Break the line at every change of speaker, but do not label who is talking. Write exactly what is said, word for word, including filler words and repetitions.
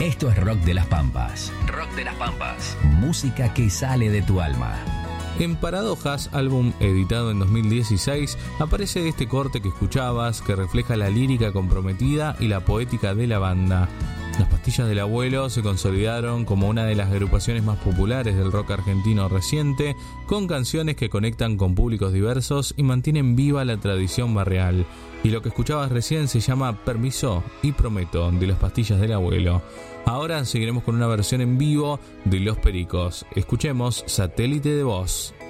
Esto es Rock de las Pampas. Rock de las Pampas. Música que sale de tu alma.
En Paradojas, álbum editado en dos mil dieciséis, aparece este corte que escuchabas, que refleja la lírica comprometida y la poética de la banda. Las Pastillas del Abuelo se consolidaron como una de las agrupaciones más populares del rock argentino reciente, con canciones que conectan con públicos diversos y mantienen viva la tradición barrial. Y lo que escuchabas recién se llama Permiso y Prometo, de Las Pastillas del Abuelo. Ahora seguiremos con una versión en vivo de Los Pericos. Escuchemos Satélite de Voz.